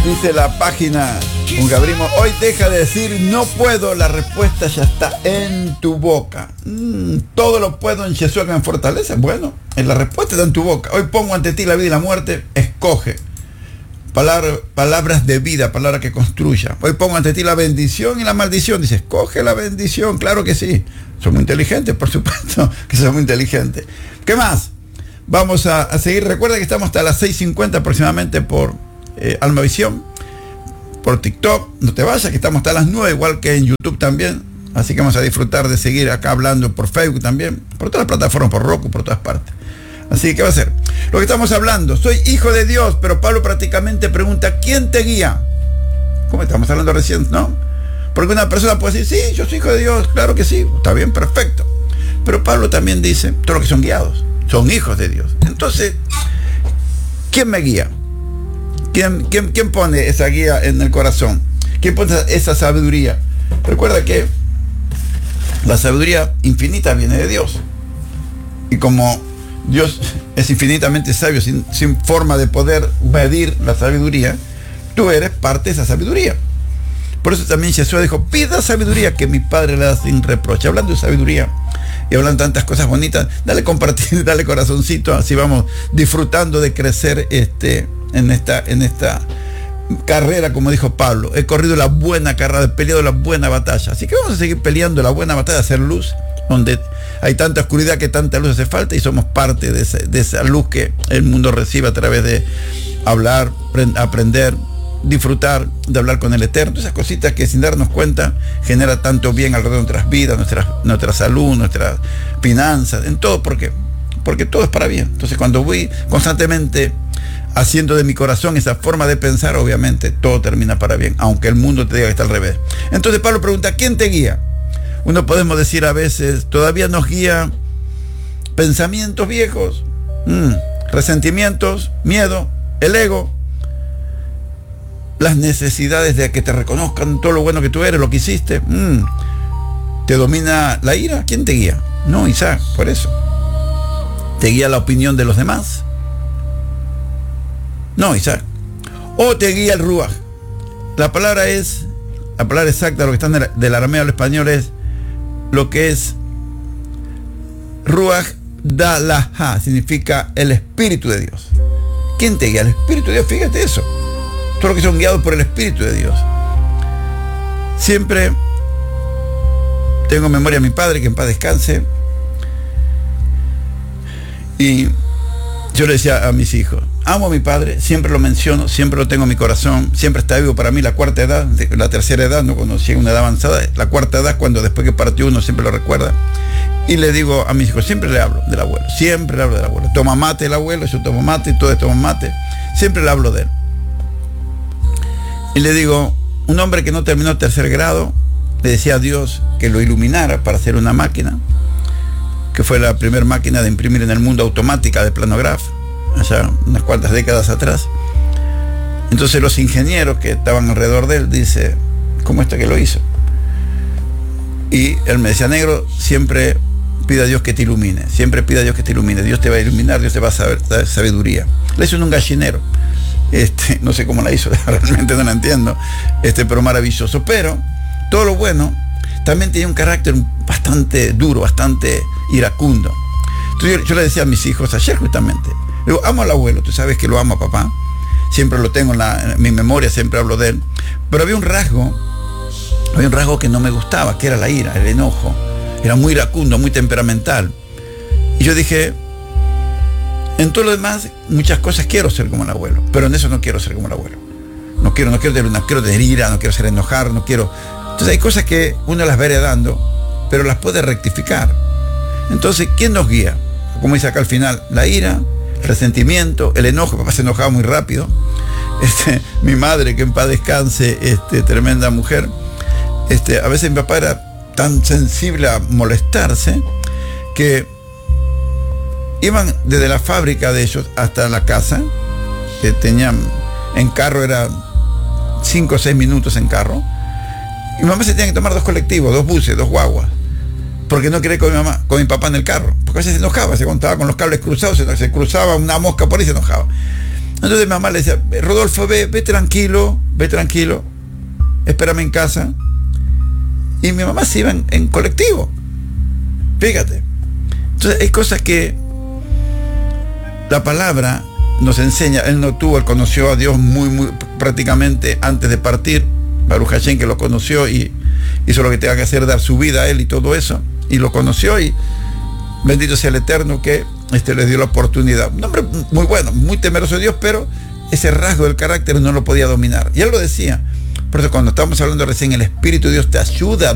Dice la página Un Gabrimo, hoy deja de decir no puedo, la respuesta ya está en tu boca. Todo lo puedo en Jesús que me fortalece. Bueno, la respuesta está en tu boca. Hoy pongo ante ti la vida y la muerte, escoge. Palabras de vida, palabras que construya. Hoy pongo ante ti la bendición y la maldición. Dice, escoge la bendición, claro que sí. Son muy inteligentes, por supuesto que son muy inteligentes. ¿Qué más? Vamos a seguir. Recuerda que estamos hasta las 6:50 aproximadamente por Almavisión, por TikTok. No te vayas, que estamos hasta las 9, igual que en YouTube también. Así que vamos a disfrutar de seguir acá hablando por Facebook también, por todas las plataformas, por Roku, por todas partes. Así que va a ser lo que estamos hablando. Soy hijo de Dios, pero Pablo prácticamente pregunta, ¿quién te guía? Como estamos hablando recién, ¿no? Porque una persona puede decir, sí, yo soy hijo de Dios, claro que sí, está bien, perfecto. Pero Pablo también dice, todos los que son guiados, son hijos de Dios. Entonces, ¿quién me guía? ¿Quién pone esa guía en el corazón? ¿Quién pone esa sabiduría? Recuerda que la sabiduría infinita viene de Dios. Y como Dios es infinitamente sabio, sin forma de poder medir la sabiduría, tú eres parte de esa sabiduría. Por eso también Jesús dijo, pida sabiduría que mi Padre le da sin reproche. Hablando de sabiduría y hablando de tantas cosas bonitas, dale compartir, dale corazoncito, así vamos disfrutando de crecer en esta carrera, como dijo Pablo. He corrido la buena carrera, he peleado la buena batalla. Así que vamos a seguir peleando la buena batalla, hacer luz, donde hay tanta oscuridad que tanta luz hace falta, y somos parte de esa luz que el mundo recibe a través de hablar, aprender, disfrutar de hablar con el Eterno. Esas cositas que sin darnos cuenta genera tanto bien alrededor de nuestras vidas, nuestra salud, nuestras finanzas, en todo. ¿Por qué? Porque todo es para bien. Entonces, cuando voy constantemente haciendo de mi corazón esa forma de pensar, obviamente todo termina para bien, aunque el mundo te diga que está al revés. Entonces Pablo pregunta, ¿quién te guía? Uno podemos decir a veces, todavía nos guía pensamientos viejos, resentimientos, miedo, el ego, las necesidades de que te reconozcan todo lo bueno que tú eres, lo que hiciste. ¿Te domina la ira? ¿Quién te guía? No, Isaac, por eso. ¿Te guía la opinión de los demás? No, Isaac. O te guía el ruaj. La palabra exacta, lo que está del arameo al español es lo que es ruaj dalaha, significa el Espíritu de Dios. ¿Quién te guía? El Espíritu de Dios, fíjate eso. Todos los que son guiados por el Espíritu de Dios. Siempre tengo en memoria a mi padre, que en paz descanse, y yo le decía a mis hijos, amo a mi padre, siempre lo menciono, siempre lo tengo en mi corazón, siempre está vivo para mí. La cuarta edad, la tercera edad, no conocí una edad avanzada, la cuarta edad, cuando después que partió uno siempre lo recuerda. Y le digo a mis hijos, siempre le hablo del abuelo, siempre le hablo del abuelo. Toma mate el abuelo, yo tomo mate, todos toman mate, siempre le hablo de él. Y le digo, un hombre que no terminó tercer grado, le decía a Dios que lo iluminara para hacer una máquina, que fue la primera máquina de imprimir en el mundo automática de planograph, allá unas cuantas décadas atrás. Entonces los ingenieros que estaban alrededor de él dice, ¿cómo está que lo hizo? Y él me decía, negro, siempre pide a Dios que te ilumine, siempre pide a Dios que te ilumine, Dios te va a iluminar, Dios te va a dar sabiduría. La hizo en un gallinero, no sé cómo la hizo, realmente no la entiendo, pero maravilloso. Pero todo lo bueno también tenía un carácter bastante duro, bastante iracundo. Entonces yo le decía a mis hijos ayer justamente, le digo, amo al abuelo, tú sabes que lo amo a papá, siempre lo tengo en mi memoria, siempre hablo de él, pero había un rasgo que no me gustaba, que era la ira, el enojo. Era muy iracundo, muy temperamental. Y yo dije, en todo lo demás, muchas cosas quiero ser como el abuelo, pero en eso no quiero ser como el abuelo. No quiero tener ira, no quiero hacer enojar, no quiero. Entonces hay cosas que uno las va heredando, pero las puede rectificar. Entonces, ¿quién nos guía? Como dice acá al final, la ira, el resentimiento, el enojo. Papá se enojaba muy rápido. Mi madre, que en paz descanse, tremenda mujer. A veces mi papá era tan sensible a molestarse que iban desde la fábrica de ellos hasta la casa, que tenían en carro, era 5 o 6 minutos en carro, y mi mamá se tenía que tomar 2 colectivos, 2 buses, 2 guaguas, porque no quería ir con mi papá en el carro, porque a veces se enojaba, se contaba con los cables cruzados, se cruzaba una mosca por ahí y se enojaba. Entonces mi mamá le decía, Rodolfo, ve tranquilo, espérame en casa. Y mi mamá se iba en colectivo. Fíjate. Entonces hay cosas que la palabra nos enseña. Él conoció a Dios muy prácticamente antes de partir. Baruch Hashem, que lo conoció y hizo lo que tenga que hacer, dar su vida a él y todo eso. Y lo conoció, y bendito sea el Eterno que le dio la oportunidad. Un hombre muy bueno, muy temeroso de Dios, pero ese rasgo del carácter no lo podía dominar. Y él lo decía. Por eso cuando estábamos hablando recién, el Espíritu de Dios te ayuda